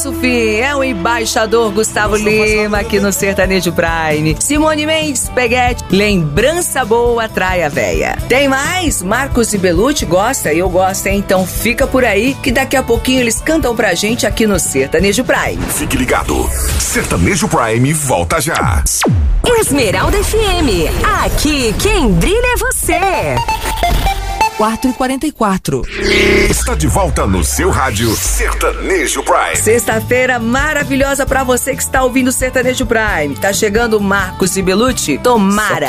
nosso fim. É o embaixador Gustavo Lima aqui no Sertanejo Prime. Simone Mendes, Peguete, lembrança boa, traia véia. Tem mais? Marcos e Belucci gosta? Eu gosto, hein? Então fica por aí que daqui a pouquinho eles cantam pra gente aqui no Sertanejo Prime. Fique ligado. Sertanejo Prime volta já. Esmeralda FM. Aqui quem brilha é você. 4h44. Está de volta no seu rádio Sertanejo Prime. Sexta-feira maravilhosa pra você que está ouvindo o Sertanejo Prime. Tá chegando Marcos e Belucci? Tomara.